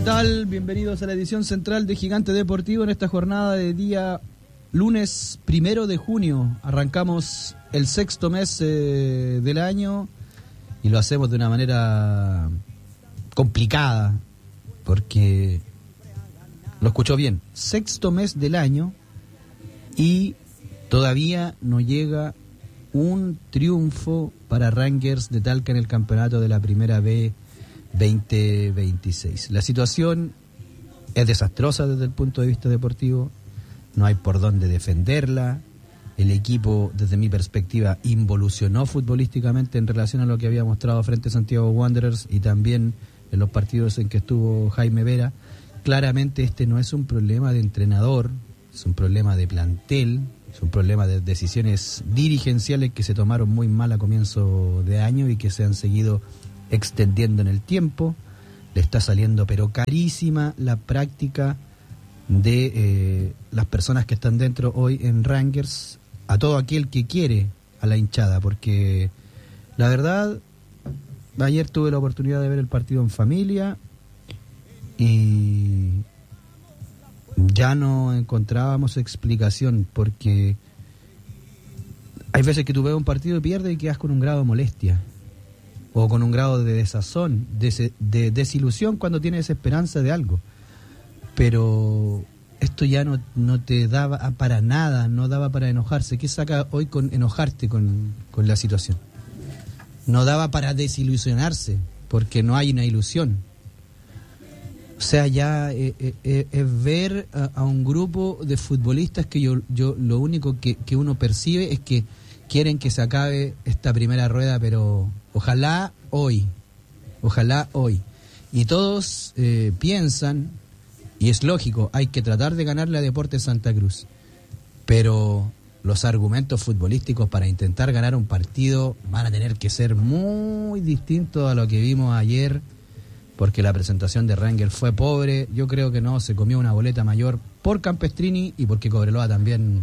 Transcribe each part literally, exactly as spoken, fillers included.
tal? Bienvenidos a la edición central de Gigante Deportivo en esta jornada de día lunes primero de junio. Arrancamos el sexto mes eh, del año y lo hacemos de una manera complicada porque lo escuchó bien. Sexto mes del año y todavía no llega un triunfo para Rangers de Talca en el campeonato de la Primera B veinte veintiséis. La situación es desastrosa desde el punto de vista deportivo, no hay por dónde defenderla. El equipo, desde mi perspectiva, involucionó futbolísticamente en relación a lo que había mostrado frente a Santiago Wanderers y también en los partidos en que estuvo Jaime Vera. Claramente este no es un problema de entrenador, es un problema de plantel, es un problema de decisiones dirigenciales que se tomaron muy mal a comienzo de año y que se han seguido extendiendo en el tiempo. Le está saliendo pero carísima la práctica de eh, las personas que están dentro hoy en Rangers a todo aquel que quiere a la hinchada, porque la verdad ayer tuve la oportunidad de ver el partido en familia y ya no encontrábamos explicación, porque hay veces que tú ves un partido y pierdes y quedas con un grado de molestia o con un grado de desazón, de, de desilusión cuando tienes esperanza de algo. Pero esto ya no, no te daba para nada, no daba para enojarse. ¿Qué saca hoy con enojarte con, con la situación? No daba para desilusionarse, porque no hay una ilusión. O sea, ya es eh, eh, eh, ver a, a un grupo de futbolistas que yo, yo lo único que, que uno percibe es que quieren que se acabe esta primera rueda, pero ojalá hoy, ojalá hoy. Y todos eh, piensan, y es lógico, hay que tratar de ganarle a Deportes Santa Cruz, pero los argumentos futbolísticos para intentar ganar un partido van a tener que ser muy distintos a lo que vimos ayer, porque la presentación de Rangers fue pobre. Yo creo que no, se comió una boleta mayor por Campestrini y porque Cobreloa también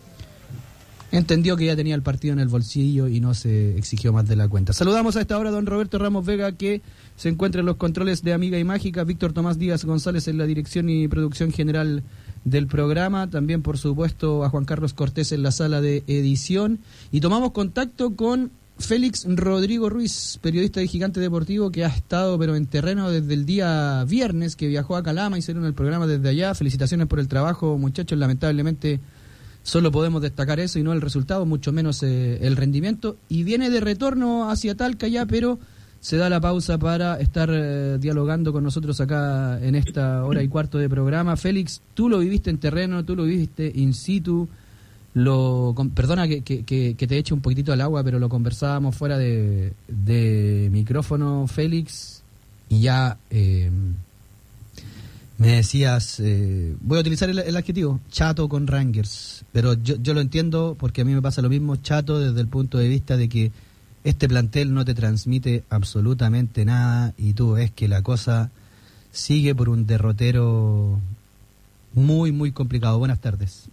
entendió que ya tenía el partido en el bolsillo y no se exigió más de la cuenta. Saludamos a esta hora a don Roberto Ramos Vega, que se encuentra en los controles de Amiga y Mágica, Víctor Tomás Díaz González en la dirección y producción general del programa, también por supuesto a Juan Carlos Cortés en la sala de edición, y tomamos contacto con Félix Rodrigo Ruiz, periodista de Gigante Deportivo, que ha estado pero en terreno desde el día viernes, que viajó a Calama, hicieron el programa desde allá. Felicitaciones por el trabajo, muchachos. Lamentablemente solo podemos destacar eso y no el resultado, mucho menos eh, el rendimiento, y viene de retorno hacia Talca ya, pero se da la pausa para estar eh, dialogando con nosotros acá en esta hora y cuarto de programa. Félix, tú lo viviste en terreno, tú lo viviste in situ, lo con, perdona que, que, que, que te eche un poquitito al agua, pero lo conversábamos fuera de, de micrófono, Félix, y ya eh, me decías, eh, voy a utilizar el, el adjetivo, chato con Rangers, pero yo, yo lo entiendo porque a mí me pasa lo mismo, chato desde el punto de vista de que este plantel no te transmite absolutamente nada y tú ves que la cosa sigue por un derrotero muy, muy complicado. Buenas tardes.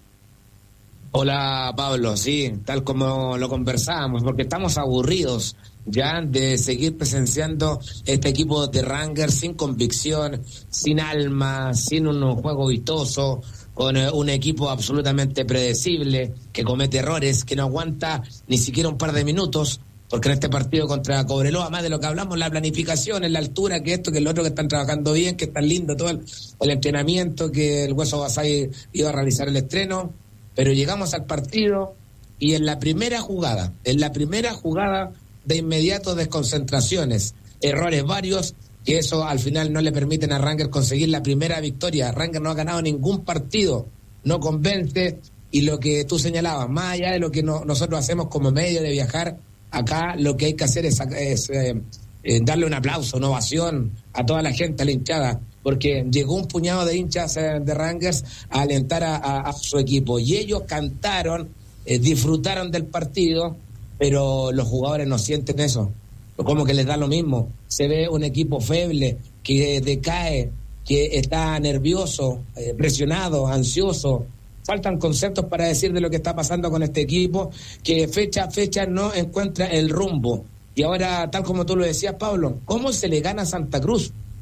Hola Pablo, sí, tal como lo conversábamos, porque estamos aburridos ya de seguir presenciando este equipo de Rangers sin convicción, sin alma, sin un juego vistoso, con un equipo absolutamente predecible, que comete errores, que no aguanta ni siquiera un par de minutos, porque en este partido contra Cobreloa, más de lo que hablamos, la planificación, en la altura, que esto, que el otro, que están trabajando bien, que están lindo todo el, el entrenamiento, que el Hueso Basay iba a realizar el estreno, pero llegamos al partido y en la primera jugada, en la primera jugada de inmediato desconcentraciones, errores varios, que eso al final no le permiten a Rangers conseguir la primera victoria. Rangers no ha ganado ningún partido, no convence, y lo que tú señalabas, más allá de lo que no, nosotros hacemos como medio de viajar, acá lo que hay que hacer es, es eh, eh, darle un aplauso, una ovación a toda la gente, a la hinchada, porque llegó un puñado de hinchas eh, de Rangers a alentar a, a, a su equipo, y ellos cantaron, eh, disfrutaron del partido, pero los jugadores no sienten eso, como que les da lo mismo. Se ve un equipo feble, que decae, que está nervioso, eh, presionado, ansioso. Faltan conceptos para decir de lo que está pasando con este equipo, que fecha a fecha no encuentra el rumbo. Y ahora, tal como tú lo decías, Pablo, ¿cómo se le gana a Santa Cruz?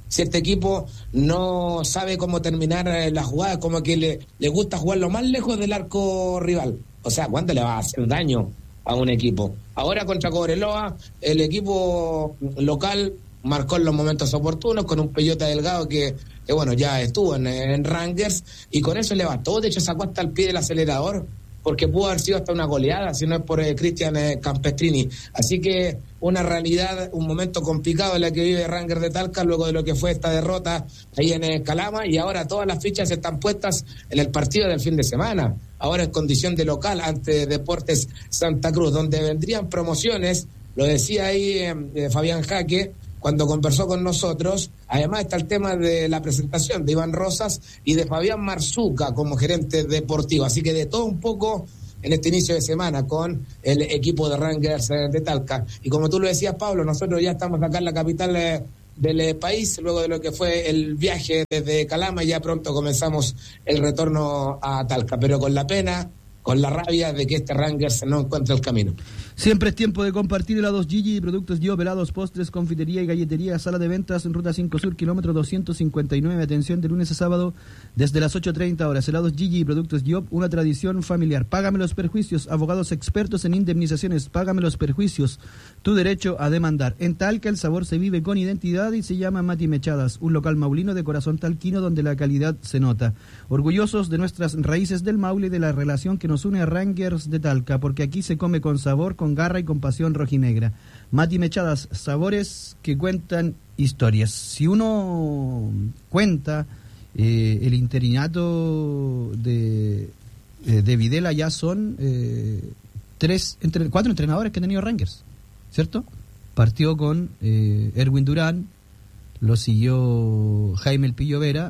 si este equipo no sabe cómo terminar la jugada, como que le, le gusta jugar lo más lejos del arco rival. O sea, ¿cuánto le va a hacer daño a un equipo? Ahora contra Cobreloa, el equipo local marcó en los momentos oportunos con un Peyota Delgado que, que bueno, ya estuvo en, en Rangers, y con eso le bastó. De hecho, sacó hasta el pie del acelerador, porque pudo haber sido hasta una goleada si no es por eh, Cristian eh, Campestrini. Así que una realidad, un momento complicado en la que vive Rangers de Talca luego de lo que fue esta derrota ahí en eh, Calama, y ahora todas las fichas están puestas en el partido del fin de semana, ahora en condición de local ante Deportes Santa Cruz, donde vendrían promociones. Lo decía ahí eh, eh, Fabián Jaque cuando conversó con nosotros. Además está el tema de la presentación de Iván Rosas y de Fabián Marzuca como gerente deportivo, así que de todo un poco en este inicio de semana con el equipo de Rangers de Talca. Y como tú lo decías, Pablo, nosotros ya estamos acá en la capital eh, del eh, país, luego de lo que fue el viaje desde Calama, y ya pronto comenzamos el retorno a Talca, pero con la pena, con la rabia de que este Rangers no encuentre el camino. Siempre es tiempo de compartir helados Gigi, productos Gio, helados, postres, confitería y galletería, sala de ventas en Ruta cinco Sur, kilómetro doscientos cincuenta y nueve, atención de lunes a sábado desde las ocho treinta horas. Helados Gigi, productos Gio, una tradición familiar. Págame los perjuicios, abogados expertos en indemnizaciones, págame los perjuicios, tu derecho a demandar. En Talca el sabor se vive con identidad y se llama Mati Mechadas, un local maulino de corazón talquino donde la calidad se nota. Orgullosos de nuestras raíces del Maule y de la relación que nos une a Rangers de Talca, porque aquí se come con sabor, con garra y con pasión rojinegra. Mati Mechadas, sabores que cuentan historias. Si uno cuenta eh, el interinato de, eh, de Videla, ya son eh, tres, entre, cuatro entrenadores que ha tenido Rangers, ¿cierto? Partió con eh, Erwin Durán, lo siguió Jaime El Pillo Vera,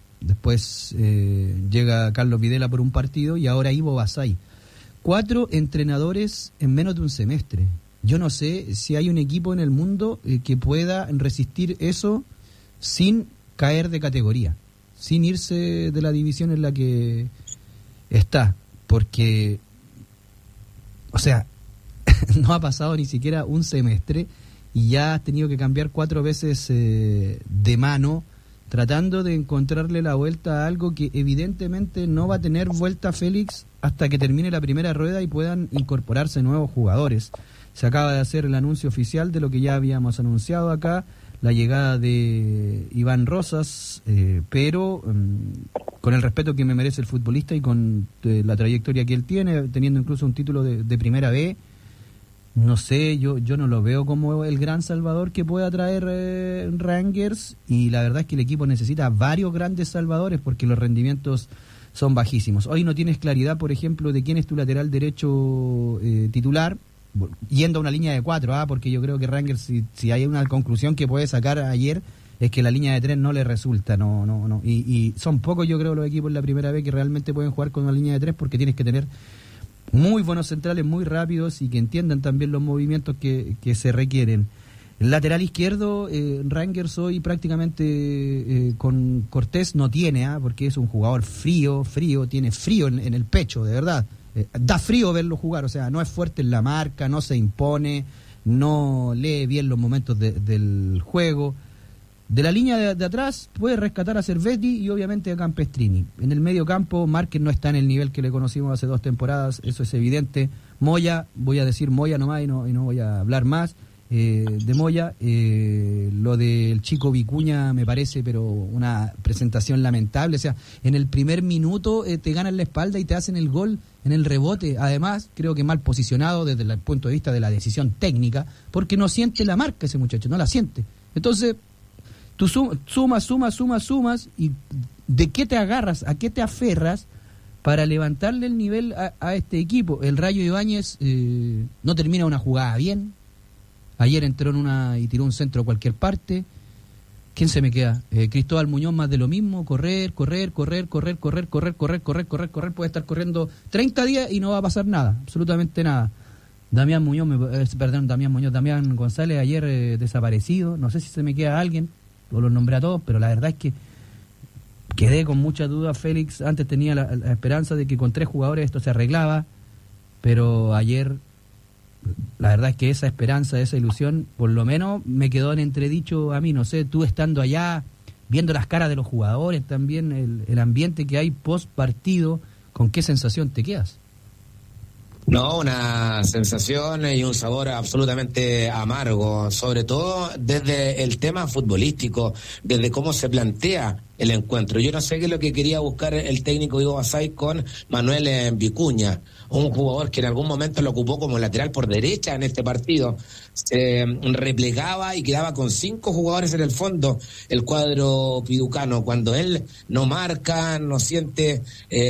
después eh, llega Carlos Videla por un partido y ahora Ivo Basay. Cuatro entrenadores en menos de un semestre. Yo no sé si hay un equipo en el mundo eh, que pueda resistir eso sin caer de categoría, sin irse de la división en la que está, porque, o sea, no ha pasado ni siquiera un semestre y ya has tenido que cambiar cuatro veces eh, de mano, tratando de encontrarle la vuelta a algo que evidentemente no va a tener vuelta, Félix, hasta que termine la primera rueda y puedan incorporarse nuevos jugadores. Se acaba de hacer el anuncio oficial de lo que ya habíamos anunciado acá, la llegada de Iván Rosas, eh, pero um, con el respeto que me merece el futbolista y con eh, la trayectoria que él tiene, teniendo incluso un título de, de primera B, no sé, yo yo no lo veo como el gran salvador que pueda traer eh, Rangers, y la verdad es que el equipo necesita varios grandes salvadores porque los rendimientos son bajísimos. Hoy no tienes claridad, por ejemplo, de quién es tu lateral derecho eh, titular, yendo a una línea de cuatro, ¿ah? Porque yo creo que Rangers, si, si hay una conclusión que puede sacar ayer, es que la línea de tres no le resulta, no no no y, y son pocos, yo creo, los equipos en la primera vez que realmente pueden jugar con una línea de tres, porque tienes que tener muy buenos centrales, muy rápidos y que entiendan también los movimientos que, que se requieren. El lateral izquierdo, eh, Rangers hoy prácticamente eh, con Cortés no tiene, ¿ah? Porque es un jugador frío, frío, tiene frío en, en el pecho, de verdad. Eh, da frío verlo jugar, o sea, no es fuerte en la marca, no se impone, no lee bien los momentos de, del juego. De la línea de, de atrás puede rescatar a Cervetti y obviamente a Campestrini. En el medio campo, Márquez no está en el nivel que le conocimos hace dos temporadas, eso es evidente. Moya, voy a decir Moya nomás y no, y no voy a hablar más eh, de Moya. Eh, lo del chico Vicuña me parece, pero una presentación lamentable. O sea, en el primer minuto eh, te ganan la espalda y te hacen el gol en el rebote. Además, creo que mal posicionado desde el punto de vista de la decisión técnica, porque no siente la marca ese muchacho, no la siente. Entonces, tú sumas, sumas, sumas, sumas, y ¿de qué te agarras? ¿A qué te aferras para levantarle el nivel a, a este equipo? El Rayo Ibáñez eh, no termina una jugada bien. Ayer entró en una y tiró un centro a cualquier parte. ¿Quién se me queda? Eh, Cristóbal Muñoz, más de lo mismo. Correr, correr, correr, correr, correr, correr, correr, correr, correr, correr. Puede estar corriendo treinta días y no va a pasar nada, absolutamente nada. Damián Muñoz, me, eh, perdón, Damián Muñoz, Damián González ayer eh, desaparecido. No sé si se me queda alguien, o los nombré a todos, pero la verdad es que quedé con muchas dudas, Félix. Antes tenía la, la esperanza de que con tres jugadores esto se arreglaba, pero ayer la verdad es que esa esperanza, esa ilusión, por lo menos me quedó en entredicho a mí, no sé, tú estando allá, viendo las caras de los jugadores también, el, el ambiente que hay post partido, ¿con qué sensación te quedas? No, una sensación y un sabor absolutamente amargo, sobre todo desde el tema futbolístico, desde cómo se plantea el encuentro. Yo no sé qué es lo que quería buscar el técnico Ivo Basay con Manuel Vicuña, un jugador que en algún momento lo ocupó como lateral por derecha en este partido. Se replegaba y quedaba con cinco jugadores en el fondo el cuadro piducano. Cuando él no marca, no siente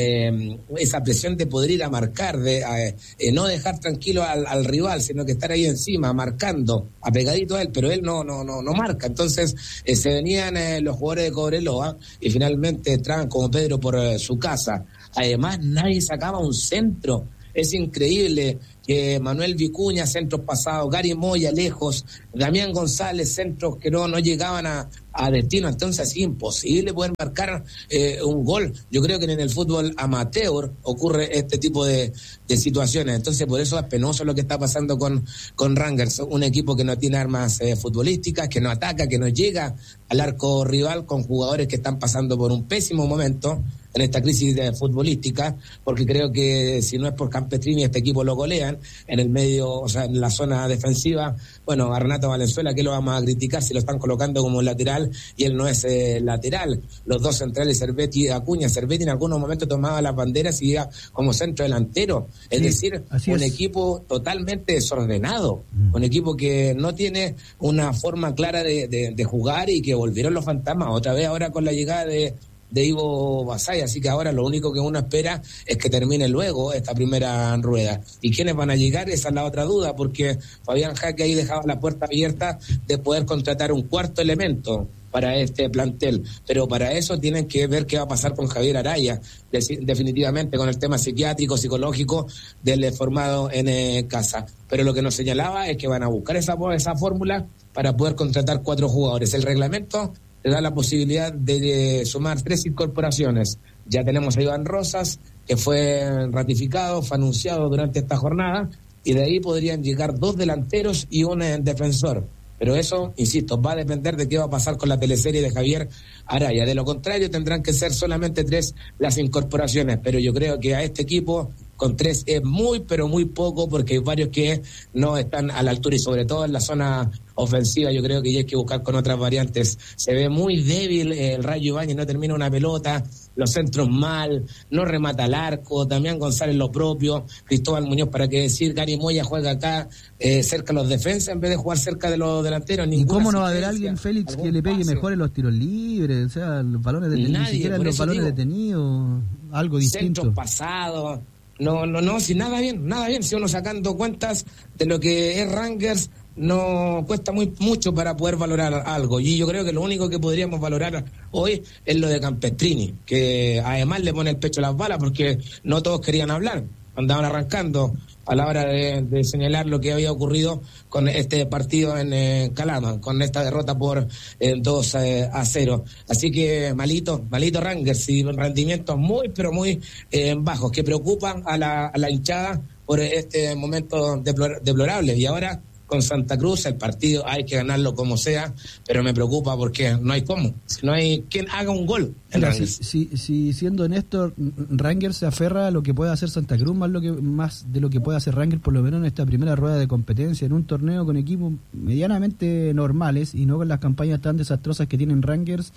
eh, esa presión de poder ir a marcar, de eh, eh, no dejar tranquilo al, al rival, sino que estar ahí encima, marcando, apegadito a él, pero él no no no no marca. Entonces eh, se venían eh, los jugadores de Cobreloa y finalmente entraban como Pedro por eh, su casa. Además, nadie sacaba un centro. Es increíble que Manuel Vicuña, centros pasados, Gary Moya lejos, Damián González, centros que no, no llegaban a, a destino. Entonces, es imposible poder marcar eh, un gol. Yo creo que en el fútbol amateur ocurre este tipo de, de situaciones. Entonces, por eso es penoso lo que está pasando con, con Rangers, un equipo que no tiene armas eh, futbolísticas, que no ataca, que no llega al arco rival, con jugadores que están pasando por un pésimo momento en esta crisis de futbolística, porque creo que si no es por Campestrini, este equipo lo golean en el medio, o sea, en la zona defensiva. Bueno, a Renato Valenzuela, ¿qué lo vamos a criticar si lo están colocando como lateral y él no es eh, lateral? Los dos centrales, Cervetti y Acuña. Cervetti en algunos momentos tomaba las banderas y iba como centro delantero, es sí, decir, un es. equipo totalmente desordenado, mm. un equipo que no tiene una forma clara de, de, de jugar, y que volvieron los fantasmas otra vez ahora con la llegada de de Ivo Basay, así que ahora lo único que uno espera es que termine luego esta primera rueda. ¿Y quiénes van a llegar? Esa es la otra duda, porque Fabián Jaque ahí dejaba la puerta abierta de poder contratar un cuarto elemento para este plantel, pero para eso tienen que ver qué va a pasar con Javier Araya, de, definitivamente con el tema psiquiátrico, psicológico del formado en eh, casa. Pero lo que nos señalaba es que van a buscar esa, esa fórmula para poder contratar cuatro jugadores. El reglamento te da la posibilidad de, de sumar tres incorporaciones. Ya tenemos a Iván Rosas, que fue ratificado, fue anunciado durante esta jornada, y de ahí podrían llegar dos delanteros y un eh, defensor. Pero eso, insisto, va a depender de qué va a pasar con la teleserie de Javier Araya. De lo contrario, tendrán que ser solamente tres las incorporaciones, pero yo creo que a este equipo con tres es muy, pero muy poco, porque hay varios que no están a la altura, y sobre todo en la zona ofensiva yo creo que ya hay que buscar con otras variantes. Se ve muy débil el Rayo Ibáñez, no termina una pelota, los centros mal, no remata al arco, Damián González lo propio, Cristóbal Muñoz, para qué decir, Gary Moya juega acá eh, cerca de los defensas en vez de jugar cerca de los delanteros. ¿Y cómo no va a haber alguien, Félix, que le pegue pase mejor en los tiros libres? O sea, los balones detenidos, ni siquiera en los balones digo, detenidos, algo distinto. Centros pasados. No, no, no, si nada bien, nada bien, si uno sacando cuentas de lo que es Rangers, no cuesta muy mucho para poder valorar algo. Y yo creo que lo único que podríamos valorar hoy es lo de Campestrini, que además le pone el pecho a las balas, porque no todos querían hablar, andaban arrancando a la hora de, de señalar lo que había ocurrido con este partido en eh, Calama, con esta derrota por eh, dos a cero. Así que malito, malito Rangers, y rendimientos muy, pero muy eh, bajos, que preocupan a la, a la hinchada por este momento deplor- deplorable. Y ahora con Santa Cruz el partido hay que ganarlo como sea, pero me preocupa porque no hay cómo, no hay quien haga un gol. Mira, si, si, si siendo honesto, Rangers se aferra a lo que puede hacer Santa Cruz más lo que más de lo que puede hacer Rangers, por lo menos en esta primera rueda de competencia, en un torneo con equipos medianamente normales y no con las campañas tan desastrosas que tienen Rangers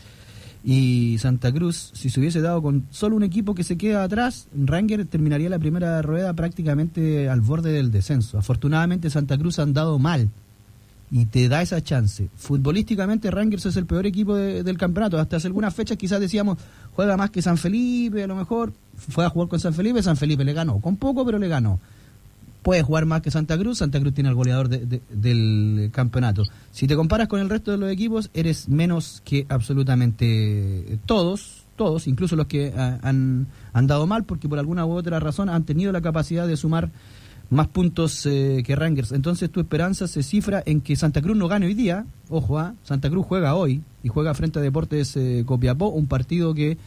y Santa Cruz. Si se hubiese dado con solo un equipo que se queda atrás, Rangers terminaría la primera rueda prácticamente al borde del descenso. Afortunadamente Santa Cruz ha andado mal y te da esa chance. Futbolísticamente Rangers es el peor equipo de, del campeonato. Hasta hace algunas fechas quizás decíamos, juega más que San Felipe, a lo mejor fue a jugar con San Felipe, San Felipe le ganó, con poco pero le ganó. Puede jugar más que Santa Cruz, Santa Cruz tiene al goleador de, de, del campeonato. Si te comparas con el resto de los equipos, eres menos que absolutamente todos, todos, incluso los que uh, han, han dado mal, porque por alguna u otra razón han tenido la capacidad de sumar más puntos eh, que Rangers. Entonces tu esperanza se cifra en que Santa Cruz no gane hoy día. Ojo, ¿eh? Santa Cruz juega hoy y juega frente a Deportes eh, Copiapó, un partido que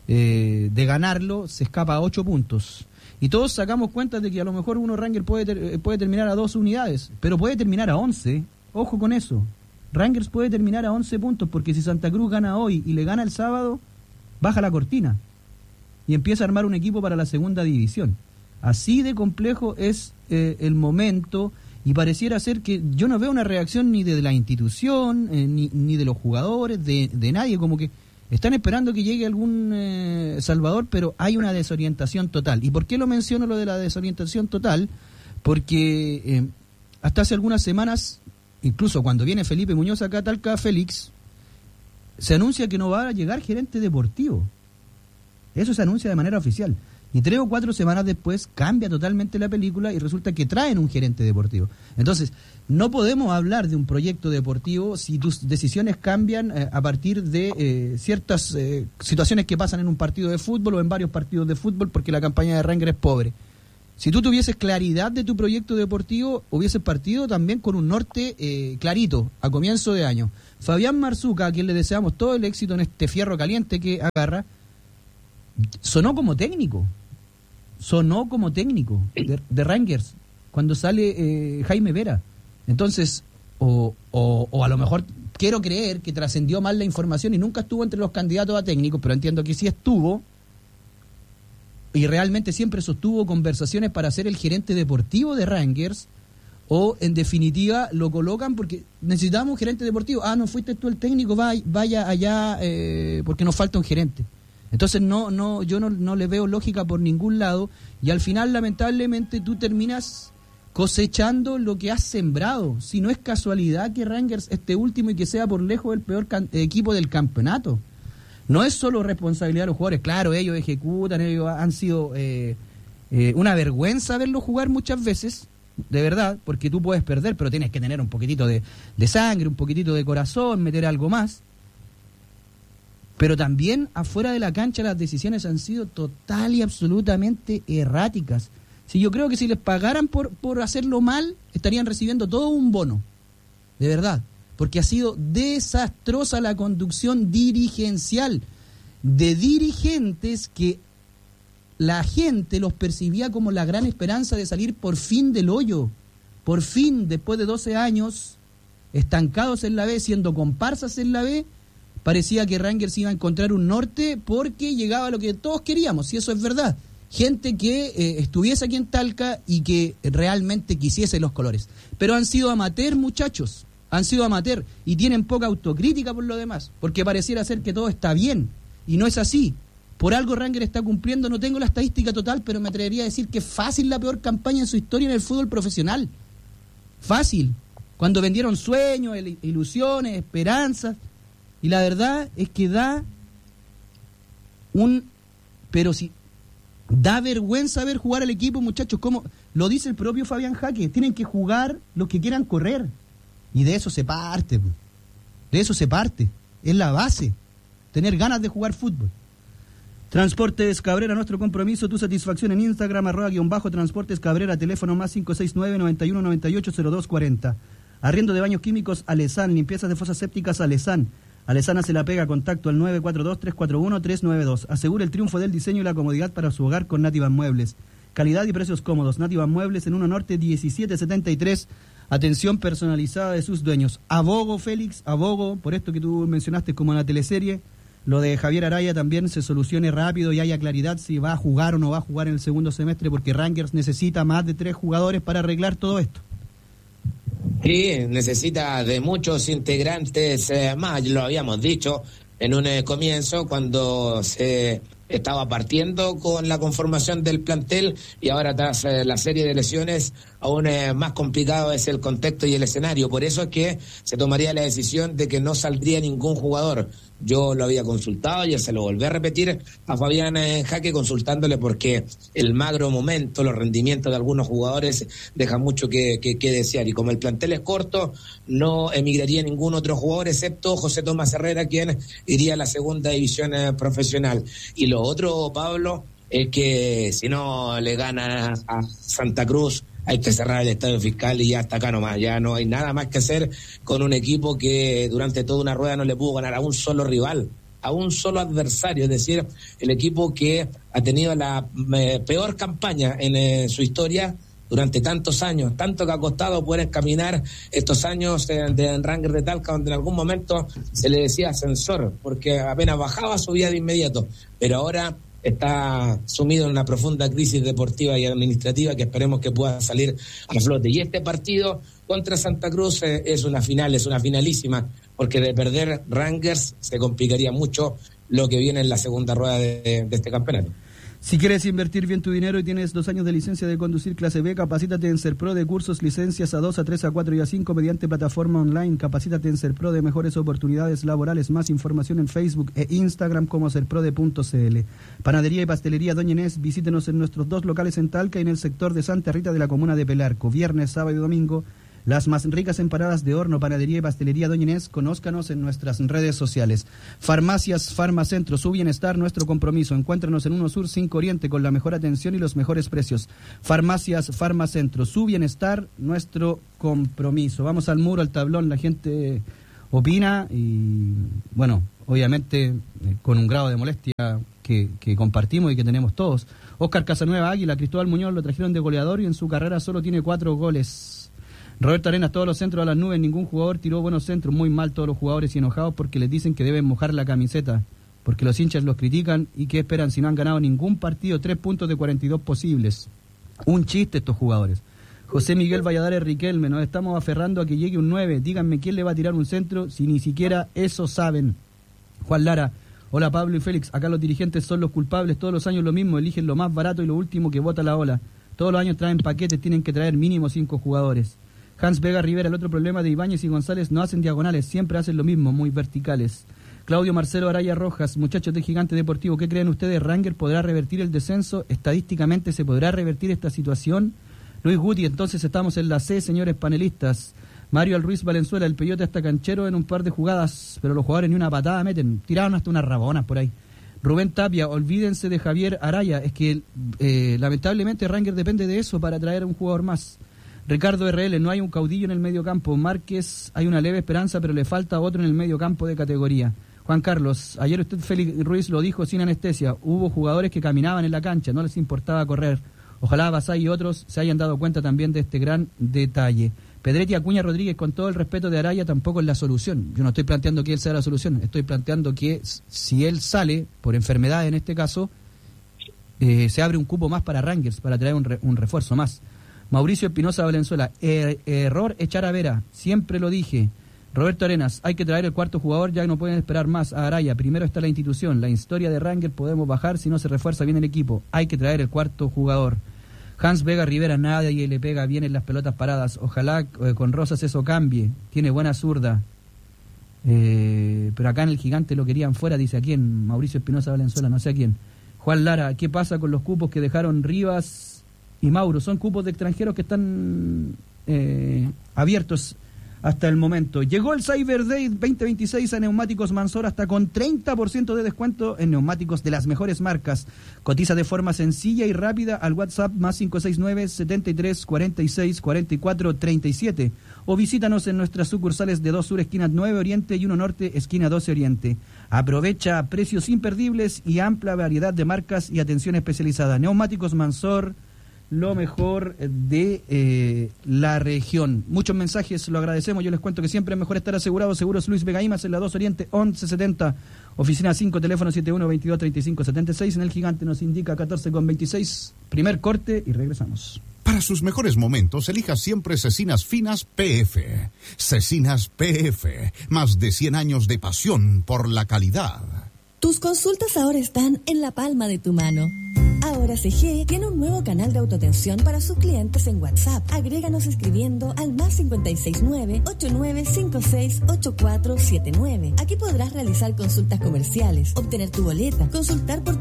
eh, de ganarlo, se escapa a ocho puntos. Y todos sacamos cuenta de que a lo mejor uno Rangers puede, ter- puede terminar a dos unidades, pero puede terminar a once. Ojo con eso. Rangers puede terminar a once puntos, porque si Santa Cruz gana hoy y le gana el sábado, baja la cortina y empieza a armar un equipo para la segunda división. Así de complejo es eh, el momento, y pareciera ser que yo no veo una reacción ni de la institución, eh, ni, ni de los jugadores, de, de nadie, como que están esperando que llegue algún eh, salvador, pero hay una desorientación total. ¿Y por qué lo menciono lo de la desorientación total? Porque eh, hasta hace algunas semanas, incluso cuando viene Felipe Muñoz acá a Talca Félix, se anuncia que no va a llegar gerente deportivo. Eso se anuncia de manera oficial. Y tres o cuatro semanas después cambia totalmente la película y resulta que traen un gerente deportivo. Entonces, no podemos hablar de un proyecto deportivo si tus decisiones cambian eh, a partir de eh, ciertas eh, situaciones que pasan en un partido de fútbol o en varios partidos de fútbol, porque la campaña de Rangers es pobre. Si tú tuvieses claridad de tu proyecto deportivo, hubieses partido también con un norte eh, clarito a comienzo de año. Fabián Marzuca, a quien le deseamos todo el éxito en este fierro caliente que agarra, sonó como técnico. Sonó como técnico de, de Rangers cuando sale eh, Jaime Vera. Entonces, o, o, o a lo mejor quiero creer que trascendió mal la información y nunca estuvo entre los candidatos a técnicos, pero entiendo que sí estuvo y realmente siempre sostuvo conversaciones para ser el gerente deportivo de Rangers, o en definitiva lo colocan porque necesitamos un gerente deportivo. Ah, no fuiste tú el técnico, vaya, vaya allá eh, porque nos falta un gerente. Entonces no, no, yo no, no le veo lógica por ningún lado, y al final lamentablemente tú terminas cosechando lo que has sembrado. Si no es casualidad que Rangers esté último y que sea por lejos el peor can- equipo del campeonato. No es solo responsabilidad de los jugadores, claro, ellos ejecutan, ellos han sido eh, eh, una vergüenza verlos jugar muchas veces, de verdad, porque tú puedes perder, pero tienes que tener un poquitito de, de sangre, un poquitito de corazón, meter algo más. Pero también afuera de la cancha las decisiones han sido total y absolutamente erráticas. Si yo creo que si les pagaran por, por hacerlo mal, estarían recibiendo todo un bono, de verdad, porque ha sido desastrosa la conducción dirigencial de dirigentes que la gente los percibía como la gran esperanza de salir por fin del hoyo, por fin, después de doce años estancados en la B, siendo comparsas en la B. Parecía que Rangers iba a encontrar un norte porque llegaba a lo que todos queríamos, y eso es verdad. Gente que eh, estuviese aquí en Talca y que realmente quisiese los colores. Pero han sido amateur, muchachos, han sido amateur y tienen poca autocrítica por lo demás, porque pareciera ser que todo está bien, y no es así. Por algo Rangers está cumpliendo, no tengo la estadística total, pero me atrevería a decir que es fácil la peor campaña en su historia en el fútbol profesional. Fácil. Cuando vendieron sueños, ilusiones, esperanzas. Y la verdad es que da un... Pero si da vergüenza ver jugar al equipo, muchachos, como lo dice el propio Fabián Jaque, tienen que jugar los que quieran correr. Y de eso se parte. De eso se parte. Es la base. Tener ganas de jugar fútbol. Transportes Cabrera, nuestro compromiso, tu satisfacción en Instagram, arroba guión bajo Transportes Cabrera, teléfono más cinco seis nueve, noventa y uno, noventa y ocho, cero dos cuarenta. Arriendo de baños químicos Alesán, limpiezas de fosas sépticas Alesán. Alesana se la pega, contacto al nueve cuatro dos, tres cuatro uno, tres nueve dos. Asegura el triunfo del diseño y la comodidad para su hogar con Nativa Muebles. Calidad y precios cómodos. Nativa Muebles en uno Norte diecisiete setenta y tres. Atención personalizada de sus dueños. Abogo, Félix, abogo, por esto que tú mencionaste como en la teleserie, lo de Javier Araya también se solucione rápido y haya claridad si va a jugar o no va a jugar en el segundo semestre, porque Rangers necesita más de tres jugadores para arreglar todo esto. Sí, necesita de muchos integrantes eh, más, lo habíamos dicho en un eh, comienzo cuando se estaba partiendo con la conformación del plantel, y ahora tras eh, la serie de lesiones aún eh, más complicado es el contexto y el escenario. Por eso es que se tomaría la decisión de que no saldría ningún jugador. Yo lo había consultado y se lo volví a repetir a Fabián eh, Jaque, consultándole, porque el magro momento, los rendimientos de algunos jugadores dejan mucho que, que, que desear, y como el plantel es corto, no emigraría ningún otro jugador excepto José Tomás Herrera, quien iría a la segunda división eh, profesional. Y lo otro, Pablo, es que si no le gana a Santa Cruz, hay que cerrar el estadio fiscal y ya está acá nomás. Ya no hay nada más que hacer con un equipo que durante toda una rueda no le pudo ganar a un solo rival. a un solo adversario, es decir, el equipo que ha tenido la eh, peor campaña en eh, su historia durante tantos años, tanto que ha costado poder encaminar estos años eh, de Rangers de Talca, donde en algún momento se le decía ascensor, porque apenas bajaba subía de inmediato, pero ahora está sumido en una profunda crisis deportiva y administrativa que esperemos que pueda salir a flote. Y este partido contra Santa Cruz eh, es una final, es una finalísima, porque de perder Rangers se complicaría mucho lo que viene en la segunda rueda de, de este campeonato. Si quieres invertir bien tu dinero y tienes dos años de licencia de conducir clase B, capacítate en Serpro de cursos, licencias A dos, A tres, A cuatro y A cinco mediante plataforma online. Capacítate en Serpro de mejores oportunidades laborales. Más información en Facebook e Instagram como serprode punto c l. Panadería y pastelería Doña Inés. Visítenos en nuestros dos locales en Talca y en el sector de Santa Rita de la comuna de Pelarco. Viernes, sábado y domingo. Las más ricas empanadas de horno, panadería y pastelería Doña Inés. Conózcanos en nuestras redes sociales. Farmacias Farmacentro, su bienestar, nuestro compromiso. Encuéntranos en uno Sur cinco Oriente con la mejor atención y los mejores precios. Farmacias Farmacentro, su bienestar, nuestro compromiso. Vamos al muro, al tablón, la gente opina y, bueno, obviamente eh, con un grado de molestia que, que compartimos y que tenemos todos. Óscar Casanueva Águila, Cristóbal Muñoz lo trajeron de goleador y en su carrera solo tiene cuatro goles. Roberto Arenas, todos los centros a las nubes, ningún jugador tiró buenos centros, muy mal todos los jugadores y enojados porque les dicen que deben mojar la camiseta, porque los hinchas los critican y que esperan si no han ganado ningún partido, tres puntos de cuarenta y dos posibles. Un chiste estos jugadores. José Miguel Valladares Riquelme, nos estamos aferrando a que llegue un nueve, díganme quién le va a tirar un centro si ni siquiera eso saben. Juan Lara, hola Pablo y Félix, acá los dirigentes son los culpables, todos los años lo mismo, eligen lo más barato y lo último que bota la ola. Todos los años traen paquetes, tienen que traer mínimo cinco jugadores. Hans Vega Rivera, el otro problema de Ibáñez y González, no hacen diagonales, siempre hacen lo mismo, muy verticales. Claudio Marcelo Araya Rojas, muchachos de Gigante Deportivo, ¿qué creen ustedes? ¿Ranger podrá revertir el descenso? ¿Estadísticamente se podrá revertir esta situación? Luis Guti, entonces estamos en la C, señores panelistas. Mario Alruiz Valenzuela, el Peyote hasta canchero en un par de jugadas, pero los jugadores ni una patada meten, tiraron hasta unas rabonas por ahí. Rubén Tapia, olvídense de Javier Araya, es que eh, lamentablemente Ranger depende de eso para traer a un jugador más. Ricardo R L, no hay un caudillo en el medio campo. Márquez, hay una leve esperanza, pero le falta otro en el medio campo de categoría. Juan Carlos, ayer usted, Félix Ruiz, lo dijo sin anestesia. Hubo jugadores que caminaban en la cancha, no les importaba correr. Ojalá Basay y otros se hayan dado cuenta también de este gran detalle. Pedretti Acuña Rodríguez, con todo el respeto de Araya, tampoco es la solución. Yo no estoy planteando que él sea la solución, estoy planteando que si él sale, por enfermedad en este caso, eh, se abre un cupo más para Rangers, para traer un, re, un refuerzo más. Mauricio Espinosa Valenzuela, er, error echar a Vera, siempre lo dije. Roberto Arenas, hay que traer el cuarto jugador, ya no pueden esperar más a Araya. Primero está la institución, la historia de Rangers podemos bajar si no se refuerza bien el equipo. Hay que traer el cuarto jugador. Hans Vega Rivera, nadie le pega bien en las pelotas paradas. Ojalá eh, con Rosas eso cambie. Tiene buena zurda. Eh, pero acá en el Gigante lo querían fuera, dice a quién. Mauricio Espinosa Valenzuela, no sé a quién. Juan Lara, ¿qué pasa con los cupos que dejaron Rivas y Mauro? Son cupos de extranjeros que están eh, abiertos hasta el momento. Llegó el Cyber Day veinte veintiséis a Neumáticos Mansor, hasta con treinta por ciento de descuento en neumáticos de las mejores marcas. Cotiza de forma sencilla y rápida al WhatsApp más cinco seis nueve, setenta y tres, cuarenta y seis, cuarenta y cuatro, treinta y siete o visítanos en nuestras sucursales de dos Sur, esquina nueve Oriente y uno Norte, esquina doce Oriente. Aprovecha precios imperdibles y amplia variedad de marcas y atención especializada. Neumáticos Mansor, lo mejor de eh, la región. Muchos mensajes, lo agradecemos. Yo les cuento que siempre es mejor estar asegurado. Seguros Luis Vega Imas en la dos Oriente, once setenta, oficina cinco, teléfono setenta y uno, veintidós, treinta y cinco, setenta y seis. En el Gigante nos indica catorce con veintiséis. Primer corte y regresamos. Para sus mejores momentos, elija siempre Cecinas Finas P F. Cecinas P F, más de cien años de pasión por la calidad. Tus consultas ahora están en la palma de tu mano. Ahora C G tiene un nuevo canal de autoatención para sus clientes en WhatsApp. Agréganos escribiendo al más cinco seis nueve, ocho nueve cinco seis, ocho cuatro siete nueve. Aquí podrás realizar consultas comerciales, obtener tu boleta, consultar por